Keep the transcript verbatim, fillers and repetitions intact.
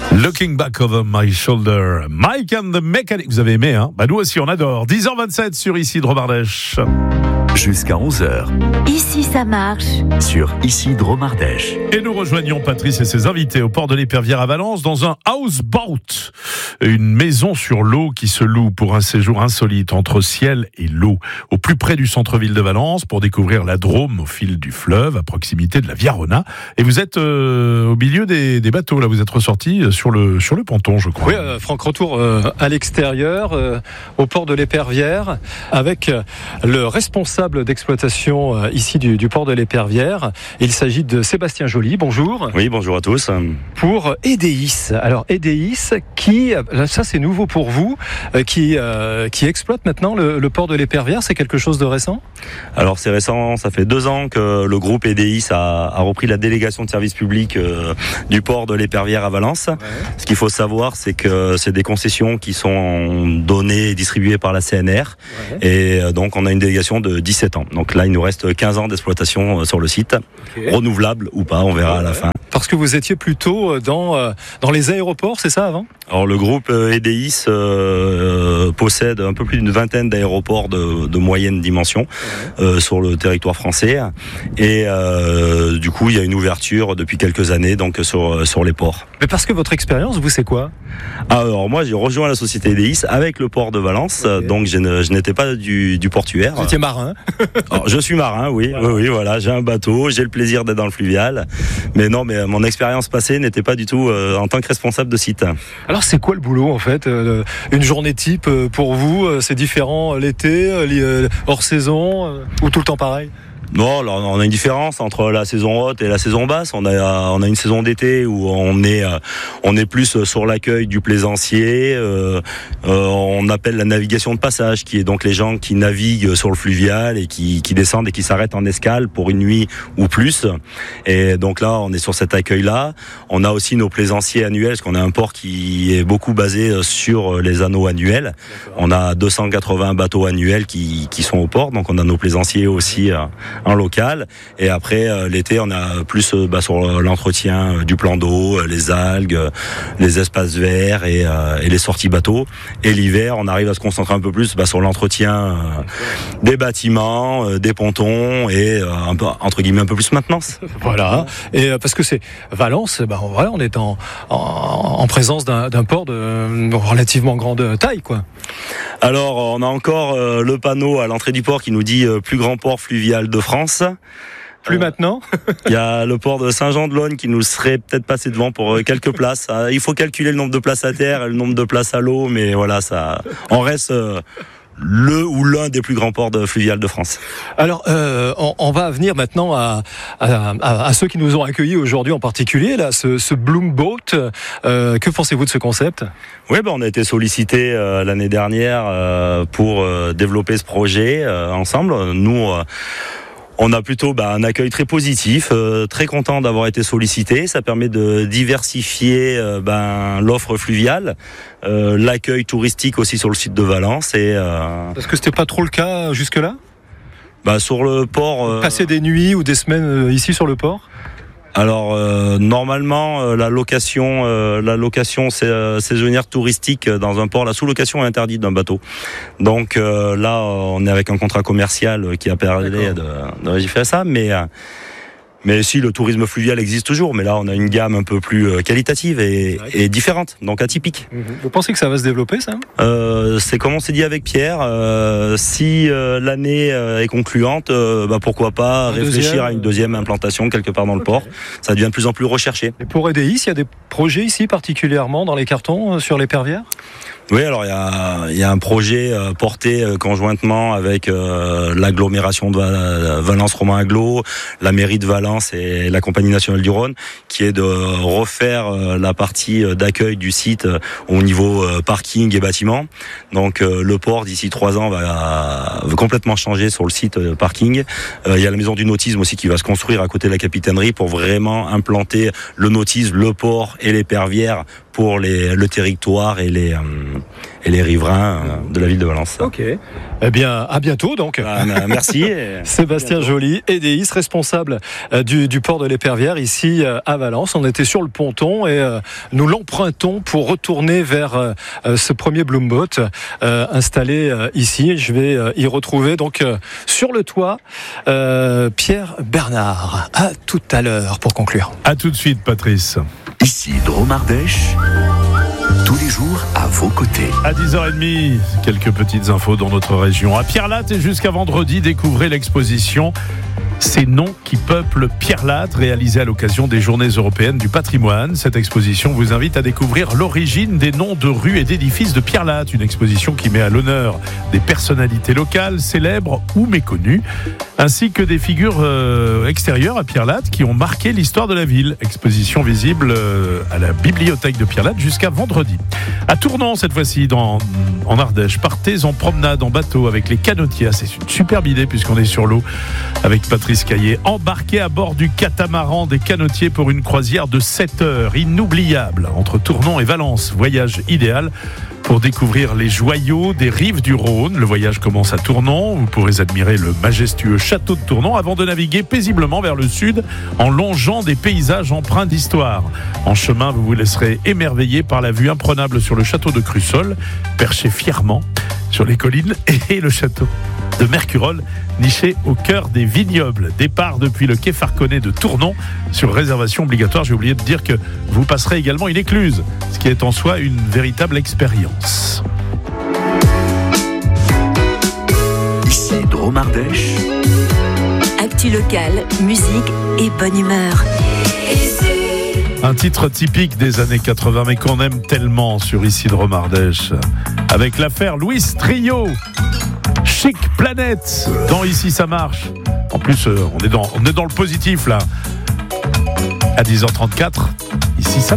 Looking back over my shoulder, Mike and the Mechanic. Vous avez aimé, hein? Bah nous aussi, on adore. dix heures vingt-sept sur Ici Dromardèche. Jusqu'à onze heures. Ici, ça marche. Sur Ici Dromardèche. Et nous rejoignons Patrice et ses invités au port de l'Épervière à Valence dans un houseboat. Une maison sur l'eau qui se loue pour un séjour insolite entre ciel et l'eau. Au plus près du centre-ville de Valence pour découvrir la Drôme au fil du fleuve à proximité de la Via Rona. Et vous êtes euh, au milieu des, des bateaux, là. Vous êtes ressortis sur le, sur le ponton, je crois. Oui, euh, Franck, retour euh, à l'extérieur, euh, au port de l'Épervière, avec euh, le responsable d'exploitation euh, ici du, du port de l'Épervière. Il s'agit de Sébastien Joly. Bonjour. Oui, bonjour à tous. Pour Edeis. Alors Edeis, qui, ça c'est nouveau pour vous, euh, qui, euh, qui exploite maintenant le, le port de l'Épervière. C'est quelque chose de récent? Alors c'est récent, ça fait deux ans que le groupe Edeis a, a repris la délégation de service public euh, du port de l'Épervière à Valence. Ouais. Ce qu'il faut savoir, c'est que c'est des concessions qui sont données et distribuées par la C N R. Ouais. Et euh, donc on a une délégation de dix-sept ans. Donc là, il nous reste quinze ans d'exploitation sur le site. Okay. Renouvelable ou pas, on verra ouais. à la fin. Parce que vous étiez plutôt dans, dans les aéroports, c'est ça avant? Alors le groupe Edeis euh, possède un peu plus d'une vingtaine d'aéroports de, de moyenne dimension ouais. euh, sur le territoire français. Et euh, du coup, il y a une ouverture depuis quelques années donc sur, sur les ports. Mais parce que votre expérience, vous, c'est quoi? Alors moi, j'ai rejoint la société Edeis avec le port de Valence. Okay. Donc je, ne, je n'étais pas du, du portuaire. Vous étiez marin? Alors, je suis marin, oui, voilà. oui, oui, voilà. J'ai un bateau, j'ai le plaisir d'être dans le fluvial. Mais non, mais mon expérience passée n'était pas du tout euh, en tant que responsable de site. Alors c'est quoi le boulot en fait? euh, Une journée type euh, pour vous, euh, c'est différent euh, l'été, euh, hors saison euh, ou tout le temps pareil? Non, alors on a une différence entre la saison haute et la saison basse. On a on a une saison d'été où on est on est plus sur l'accueil du plaisancier. Euh, euh, on appelle la navigation de passage, qui est donc les gens qui naviguent sur le fluvial et qui qui descendent et qui s'arrêtent en escale pour une nuit ou plus. Et donc là, on est sur cet accueil-là. On a aussi nos plaisanciers annuels, parce qu'on a un port qui est beaucoup basé sur les anneaux annuels. D'accord. On a deux cent quatre-vingts bateaux annuels qui qui sont au port, donc on a nos plaisanciers aussi en local. Et après euh, l'été, on a plus euh, bah, sur l'entretien euh, du plan d'eau, euh, les algues, euh, les espaces verts et, euh, et les sorties bateaux. Et l'hiver, on arrive à se concentrer un peu plus bah, sur l'entretien euh, des bâtiments, euh, des pontons et euh, un peu, entre guillemets un peu plus maintenance. Voilà. Et euh, parce que c'est Valence, bah, voilà, on est en, en, en présence d'un, d'un port de relativement grande taille, quoi. Alors, on a encore euh, le panneau à l'entrée du port qui nous dit euh, plus grand port fluvial de France. Plus euh, maintenant. Il y a le port de Saint-Jean-de-Lognes qui nous serait peut-être passé devant pour euh, quelques places. Euh, il faut calculer le nombre de places à terre et le nombre de places à l'eau, mais voilà, ça, on reste euh, le ou l'un des plus grands ports de fluvial de France. Alors, euh, on, on va venir maintenant à, à, à, à ceux qui nous ont accueillis aujourd'hui en particulier, là, ce, ce Bloom Boat. Euh, que pensez-vous de ce concept? Oui, ben on a été sollicité euh, l'année dernière euh, pour euh, développer ce projet euh, ensemble. Nous, euh, on a plutôt bah, un accueil très positif, euh, très content d'avoir été sollicité. Ça permet de diversifier euh, ben, l'offre fluviale, euh, l'accueil touristique aussi sur le site de Valence. Et, euh... Parce que c'était pas trop le cas jusque-là? Bah, sur le port... Euh... Passer des nuits ou des semaines euh, ici sur le port? Alors euh, normalement euh, la location, euh, la location euh, saisonnière touristique dans un port, la sous-location est interdite d'un bateau. Donc euh, là on est avec un contrat commercial qui a permis de, de légiférer ça, mais euh, mais si le tourisme fluvial existe toujours, mais là on a une gamme un peu plus qualitative et, et différente, donc atypique. Vous pensez que ça va se développer ça? euh, C'est comme on s'est dit avec Pierre, euh, si euh, l'année euh, est concluante, euh, bah, pourquoi pas un réfléchir deuxième, à une deuxième implantation quelque part dans le okay. port. Ça devient de plus en plus recherché. Et pour Edeis, il y a des projets ici particulièrement dans les cartons euh, sur l'Épervière? Oui, alors il y a, il y a un projet euh, porté euh, conjointement avec euh, l'agglomération de Val- Valence Romain Agglo, la mairie de Valence et la Compagnie nationale du Rhône, qui est de refaire euh, la partie d'accueil du site euh, au niveau euh, parking et bâtiment. Donc euh, le port d'ici trois ans va, va complètement changer sur le site euh, parking. Euh, il y a la maison du nautisme aussi qui va se construire à côté de la capitainerie pour vraiment implanter le nautisme, le port et l'épervière pour les, le territoire et les, euh, et les riverains euh, de la ville de Valence. Ok. Eh bien, à bientôt donc. Ah, merci. Sébastien Joly, Edéis, responsable euh, du, du port de l'Épervière ici euh, à Valence. On était sur le ponton et euh, nous l'empruntons pour retourner vers euh, ce premier Bloomboat euh, installé euh, ici. Je vais euh, y retrouver donc euh, sur le toit euh, Pierre Bernard. À tout à l'heure pour conclure. À tout de suite, Patrice. Ici Dromardèche, tous les jours à vos côtés. À dix heures trente, quelques petites infos dans notre région. À Pierrelatte et jusqu'à vendredi, découvrez l'exposition Ces noms qui peuplent Pierrelatte, réalisée à l'occasion des Journées européennes du patrimoine. Cette exposition vous invite à découvrir l'origine des noms de rues et d'édifices de Pierrelatte. Une exposition qui met à l'honneur des personnalités locales, célèbres ou méconnues, ainsi que des figures euh, extérieures à Pierrelatte qui ont marqué l'histoire de la ville. Exposition visible euh, à la bibliothèque de Pierrelatte jusqu'à vendredi. À Tournon, cette fois-ci, dans, en Ardèche, partez en promenade en bateau avec les canotiers. Ah, c'est une superbe idée puisqu'on est sur l'eau avec Patrice Caillé. Embarquez à bord du catamaran des canotiers pour une croisière de sept heures, inoubliable, entre Tournon et Valence. Voyage idéal pour découvrir les joyaux des rives du Rhône. Le voyage commence à Tournon. Vous pourrez admirer le majestueux château de Tournon avant de naviguer paisiblement vers le sud en longeant des paysages empreints d'histoire. En chemin, vous vous laisserez émerveiller par la vue imprenable sur le château de Crussol, perché fièrement sur les collines, et le château de Mercurol, niché au cœur des vignobles. Départ depuis le quai Farconnet de Tournon sur réservation obligatoire. J'ai oublié de dire que vous passerez également une écluse, ce qui est en soi une véritable expérience. Ici Dromardèche. Actu locale, musique et bonne humeur. Un titre typique des années quatre-vingts, mais qu'on aime tellement sur Ici Dromardèche, avec l'affaire Louis Trio. Chic Planète dans Ici ça marche. En plus, euh, on est dans, on est dans le positif là. À dix heures trente-quatre, Ici ça marche.